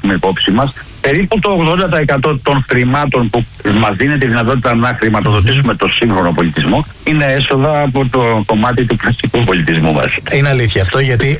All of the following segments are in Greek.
έχουμε υπόψη μας, περίπου το 80% των χρημάτων που μας δίνει τη δυνατότητα να χρηματοδοτήσουμε το σύγχρονο πολιτισμό είναι έσοδα από το κομμάτι του κλασικού πολιτισμού μας. Είναι αλήθεια αυτό, γιατί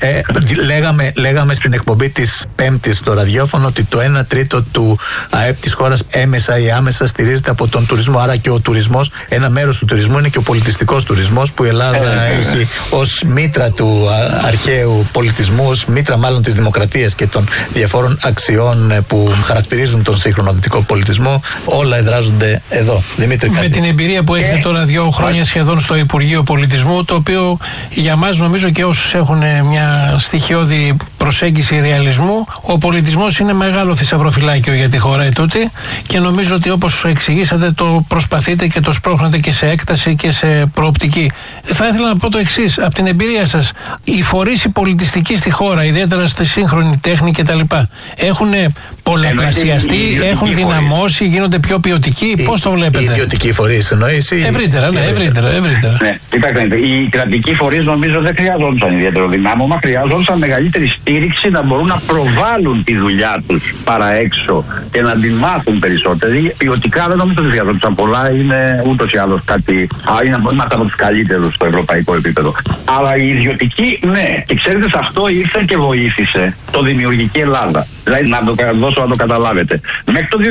λέγαμε στην εκπομπή της Πέμπτης στο ραδιόφωνο ότι το 1/3 του ΑΕΠ της χώρας έμεσα ή άμεσα στηρίζεται από τον τουρισμό. Άρα και ο τουρισμός, ένα μέρος του τουρισμού είναι και ο πολιτιστικός τουρισμός, που η Ελλάδα έχει ως μήτρα του αρχαίου πολιτισμού, ως μήτρα μάλλον της δημοκρατίας και των διαφόρων αξιών που χαρακτηρίζουν τον σύγχρονο δυτικό πολιτισμό. Όλα εδράζονται εδώ. Δημήτρη, με την εμπειρία που έχετε τώρα 2 χρόνια σχεδόν στο Υπουργείο Πολιτισμού, το οποίο για μας, νομίζω και όσους έχουν μια στοιχειώδη προσέγγιση ρεαλισμού, ο πολιτισμός είναι μεγάλο θησαυροφυλάκιο για τη χώρα ετούτη, και νομίζω ότι όπως εξηγήσατε το προσπαθείτε και το σπρώχνετε και σε έκταση και σε προοπτική. Θα ήθελα να πω το εξής, από την εμπειρία σας, οι φορείς οι πολιτιστικοί στη χώρα, ιδιαίτερα στη σύγχρονη τέχνη κτλ., έχουν πολλαπλασιαστεί, έχουν δυναμώσει, γίνονται πιο ποιοτικοί? Πώς το βλέπετε? Οι ιδιωτικοί φορείς εννοείς? Ευρύτερα. Ναι, κοιτάξτε, οι κρατικοί φορείς νομίζω δεν χρειαζόντουσαν ιδιαίτερο δυνάμωμα, χρειαζόντουσαν μεγαλύτερη στήριξη να μπορούν να προβάλλουν τη δουλειά τους παρά έξω και να την μάθουν περισσότεροι. Ποιοτικά δεν νομίζω ότι χρειαζόντουσαν πολλά, είναι ούτως ή άλλως κάτι, είμαστε από τους καλύτερους στο ευρωπαϊκό επίπεδο. Αλλά οι ιδιωτικοί, ναι, και ξέρετε, σε αυτό ήρθε και βοήθησε το Δημιουργική Ελλάδα. Δηλαδή, να το δώσω να το καταλάβετε. Μέχρι το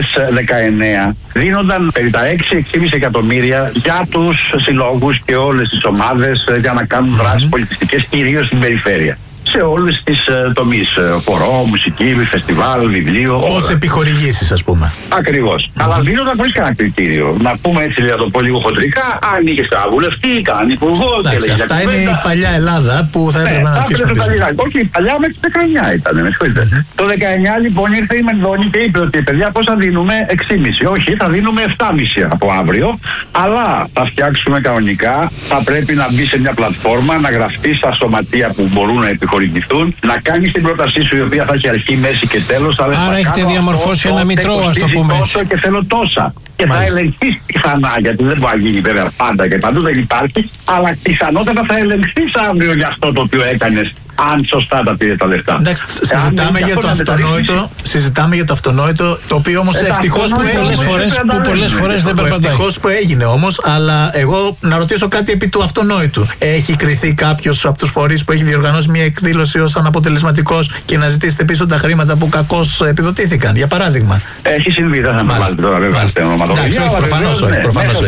2019 δίνονταν περί τα 6-6,5 εκατομμύρια για τους συλλόγους και όλες τις ομάδες για να κάνουν δράσεις πολιτιστικές, κυρίως στην περιφέρεια. Σε όλες τις τομείς. Χορό, μουσική, φεστιβάλ, βιβλίο. Ως επιχορηγήσεις, ας πούμε. Ακριβώς. Αλλά δίνονταν χωρίς κανένα κριτήριο. Να πούμε έτσι, να το πω λίγο χοντρικά, αν είχε βουλευτή, κανέναν υπουργό. Αυτά είναι η παλιά Ελλάδα που θα έπρεπε να αφήσουμε πίσω. Όχι, η παλιά μέχρι το 19 ήταν. Το 19 λοιπόν ήρθε η Μενδώνη και είπε ότι παιδιά, πώς θα δίνουμε 6,5. Όχι, θα δίνουμε 7,5 από αύριο. Αλλά θα φτιάξουμε κανονικά. Θα πρέπει να μπει σε μια πλατφόρμα, να γραφτεί στα σωματεία που μπορούν να επιχορηγηθούν, να κάνει την πρότασή σου, η οποία θα έχει αρχή, μέση και τέλος. Άρα έχετε διαμορφώσει ένα μητρό, ας το πούμε έτσι. Και θέλω τόσα. Και θα ελεγχθεί πιθανά, γιατί δεν μπορεί να γίνει βέβαια πάντα και παντού, δεν υπάρχει, αλλά πιθανότατα θα ελεγχθεί αύριο για αυτό το οποίο έκανε, αν σωστά τα πήρε τα λεφτά. Εντάξει, συζητάμε για το αυτονόητο, το οποίο όμως ευτυχώς που έγινε. Πολλές φορές δεν περπατάει. Ευτυχώς που έγινε όμως, αλλά εγώ να ρωτήσω κάτι επί του αυτονόητου. Έχει κριθεί κάποιος από τους φορείς που έχει διοργανώσει μια εκδήλωση ως αναποτελεσματικός και να ζητήσετε πίσω τα χρήματα που κακώς επιδοτήθηκαν, για παράδειγμα? Έχει συμβεί, δεν θα με βάλετε τώρα βέβαια στην ονοματολογία. Προφανώς όχι.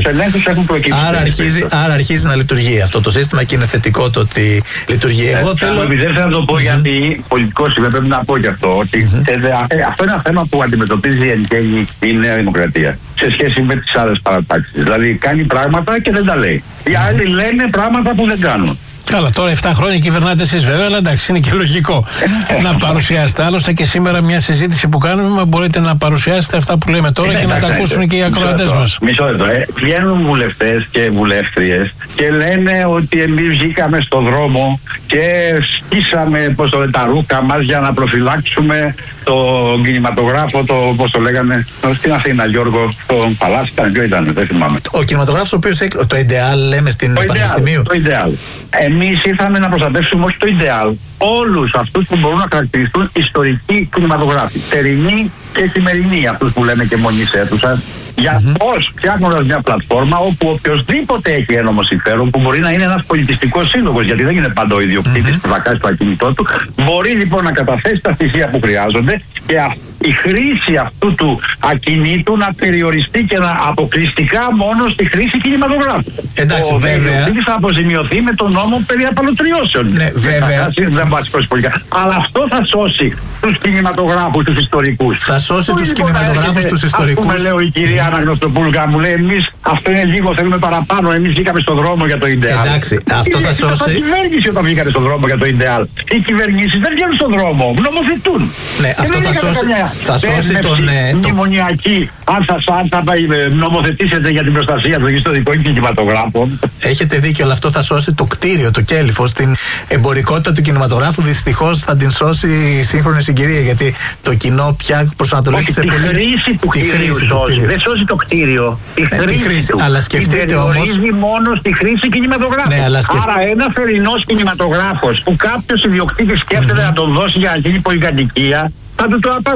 Άρα αρχίζει να λειτουργεί αυτό το σύστημα και είναι θετικό το ότι λειτουργεί. Εγώ θέλω. Δεν θέλω να το πω γιατί πολιτικό σημείο πρέπει να πω και αυτό. Ότι αυτό είναι ένα θέμα που αντιμετωπίζει εν γέννη η Νέα Δημοκρατία σε σχέση με τις άλλες παρατάξεις. Δηλαδή κάνει πράγματα και δεν τα λέει. Οι άλλοι λένε πράγματα που δεν κάνουν. Καλά, τώρα 7 χρόνια κυβερνάτε εσείς βέβαια, αλλά εντάξει, είναι και λογικό να παρουσιάσετε. Άλλωστε και σήμερα μια συζήτηση που κάνουμε, μπορείτε να παρουσιάσετε αυτά που λέμε τώρα και να τα ακούσουν και οι ακροατές μας. Μισό λεπτό. Βγαίνουν βουλευτές και βουλεύτριες και λένε ότι εμείς βγήκαμε στον δρόμο και σκίσαμε τα ρούχα μας για να προφυλάξουμε τον κινηματογράφο, πώς το λέγανε, στην Αθήνα, Γιώργο, στον Παλάσι, ποιο ήταν, δεν θυμάμαι. Ο κινηματογράφος ο οποίος, το Ιντεάλ λέμε στην Πανεπιστημίου. Το Ιντεάλ. Εμείς ήρθαμε να προστατεύσουμε όχι το Ιντεάλ, όλους αυτούς που μπορούν να χαρακτηριστούν ιστορικοί κινηματογράφοι. Τερινοί και σημερινοί, αυτούς που λέμε και μονής αίθουσας. Για πώς φτιάχνοντας μια πλατφόρμα όπου οποιοδήποτε έχει ένομο συμφέρον, που μπορεί να είναι ένας πολιτιστικός σύλλογος, γιατί δεν είναι πάντα ο ιδιοκτήτης που θα κάνει το ακίνητό του, μπορεί λοιπόν να καταθέσει τα στοιχεία που χρειάζονται και η χρήση αυτού του ακινήτου να περιοριστεί και να αποκλειστικά μόνο στη χρήση κινηματογράφου. Εντάξει, ο βέβαια. θα αποζημιωθεί με τον νόμο περί απαλωτριώσεων. Ναι, βέβαια. Δεν πάει πολιτικά. Αλλά αυτό θα σώσει τους κινηματογράφους, τους ιστορικούς. Θα σώσει τους κινηματογράφους, τους ιστορικούς. Ας πούμε, λέω η κυρία Αναγνωστοπούλγα, μου λέει, εμείς αυτό είναι λίγο, θέλουμε παραπάνω. Εμείς βγήκαμε στον δρόμο για το Ιντεάλ. Εντάξει, αυτό θα σώσει. Η κυβέρνηση όταν βγήκανε στον δρόμο για το Ιντεάλ. Οι κυβερνήσεις δεν βγαίνουν στον δρόμο, νομοθετούν. Ναι, αυτό θα σώσει τον. Μνημονιακή, αν θα νομοθετήσετε για την προστασία των ιστορικών κινηματογράφων. Έχετε δίκιο, αλλά αυτό θα σώσει το κτίριο, το κέλυφος, την εμπορικότητα του κινηματογράφου. Δυστυχώς θα την σώσει η σύγχρονη συγκυρία, γιατί το κοινό πια προσανατολίζεται σε πολύ. Τη χρήση του κτίριου. Δεν σώζει το κτίριο. Τη χρήση του. Αλλά σκεφτείτε όμως. Περιορίζει μόνο στη χρήση κινηματογράφου. Ναι, άρα ένα θερινός κινηματογράφος που κάποιος ιδιοκτήτης σκέφτεται να τον δώσει για να γίνει πολυκατοικία, θα του το